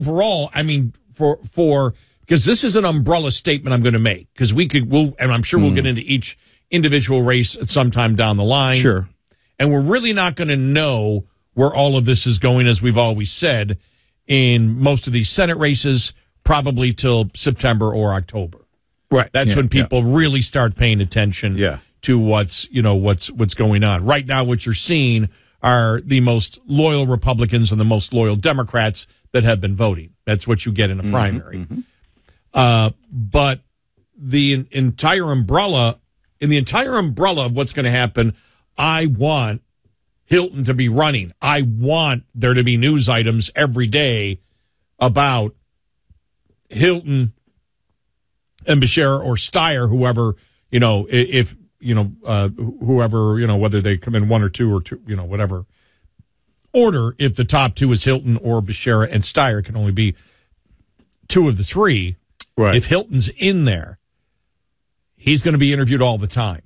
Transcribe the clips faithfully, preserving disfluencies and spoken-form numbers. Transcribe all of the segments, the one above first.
overall, I mean, for for because this is an umbrella statement I'm going to make, because we could, we'll, and I'm sure we'll mm. get into each individual race at some time down the line. Sure. And we're really not going to know where all of this is going, as we've always said, in most of these Senate races, probably till September or October. Right. That's yeah, when people yeah. really start paying attention yeah. to what's, you know, what's what's going on. Right now, what you're seeing are the most loyal Republicans and the most loyal Democrats that have been voting. That's what you get in a mm-hmm, primary. Mm-hmm. Uh, but the entire umbrella, in the entire umbrella of what's going to happen, I want Hilton to be running. I want there to be news items every day about Hilton and Beshear or Steyer, whoever, you know, if, you know, uh, whoever, you know, whether they come in one or two or two, you know, whatever order, if the top two is Hilton or Beshear and Steyer, can only be two of the three. Right. If Hilton's in there, he's going to be interviewed all the time.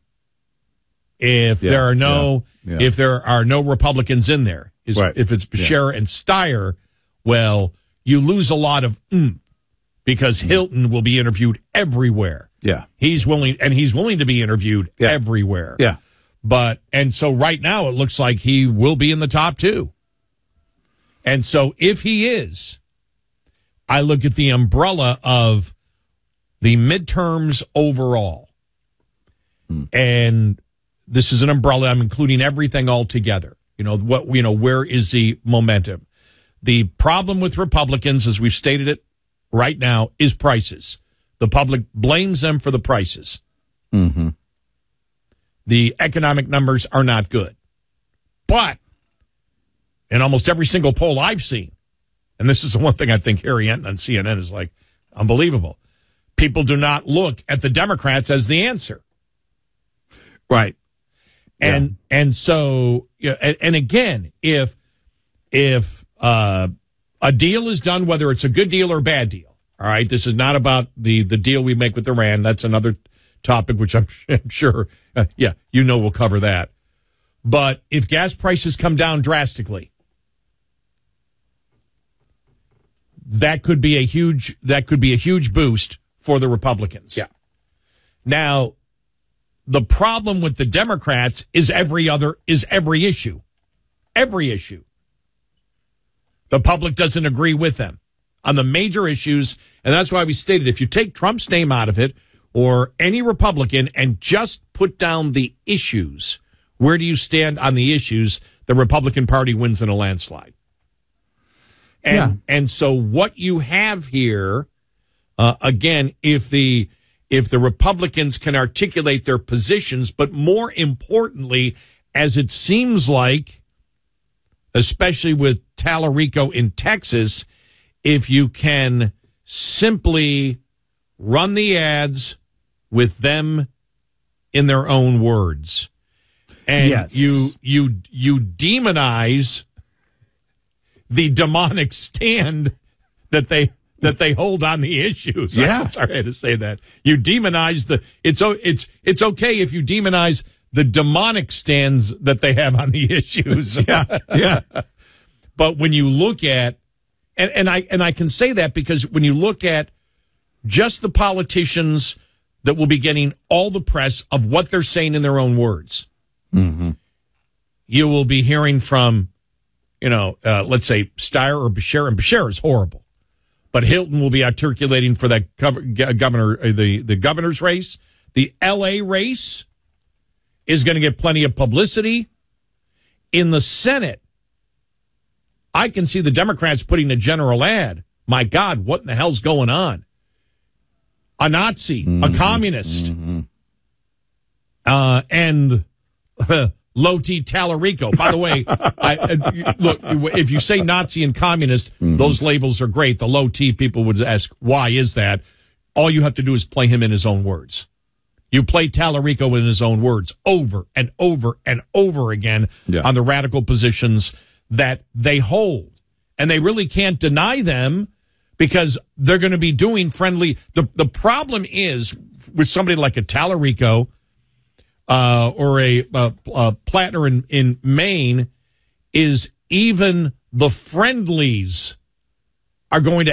If yeah, there are no, yeah, yeah. if there are no Republicans in there, is, right. if it's Beshear yeah. and Steyer, well, you lose a lot of mm, because mm. Hilton will be interviewed everywhere. Yeah, he's willing, and he's willing to be interviewed yeah. everywhere. Yeah, but and so right now it looks like he will be in the top two. And so if he is, I look at the umbrella of the midterms overall, mm. and this is an umbrella. I'm including everything all together. You know what? You know where is the momentum? The problem with Republicans, as we've stated it right now, is prices. The public blames them for the prices. Mm-hmm. The economic numbers are not good. But in almost every single poll I've seen, and this is the one thing I think Harry Enton on C N N is like unbelievable, people do not look at the Democrats as the answer. Right. And yeah. and so, and, and again, if if uh, a deal is done, whether it's a good deal or a bad deal, all right, this is not about the, the deal we make with Iran. That's another topic, which I'm, I'm sure, uh, yeah, you know we'll cover that. But if gas prices come down drastically, that could be a huge that could be a huge boost for the Republicans. Yeah. Now, the problem with the Democrats is every other is every issue. Every issue. The public doesn't agree with them on the major issues, and that's why we stated if you take Trump's name out of it or any Republican and just put down the issues, where do you stand on the issues? The Republican Party wins in a landslide. And yeah. and so what you have here, uh, again, if the if the Republicans can articulate their positions, but more importantly, as it seems like, especially with Tallarico in Texas, if you can simply run the ads with them in their own words, and yes. you you you demonize the demonic stand that they that they hold on the issues. Yeah, I'm sorry I had to say that. You demonize the it's it's it's okay if you demonize the demonic stands that they have on the issues. yeah, yeah. But when you look at and, and I and I can say that because when you look at just the politicians that will be getting all the press of what they're saying in their own words, mm-hmm. you will be hearing from, you know, uh, let's say Steyer or Beshear, and Beshear is horrible. But Hilton will be articulating for that governor, the, the governor's race. The L A race is going to get plenty of publicity. In the Senate, I can see the Democrats putting a general ad. My God, what in the hell's going on? A Nazi, mm-hmm. a communist, mm-hmm. uh, and uh, Loti Tallarico. By the way, I, uh, look, if you say Nazi and communist, mm-hmm. those labels are great. The low T people would ask, why is that? All you have to do is play him in his own words. You play Tallarico in his own words over and over and over again yeah. on the radical positions that they hold. And they really can't deny them because they're going to be doing friendly. The, the problem is with somebody like a Tallarico, Uh, or a, a, a Plattner in, in Maine, is even the friendlies are going to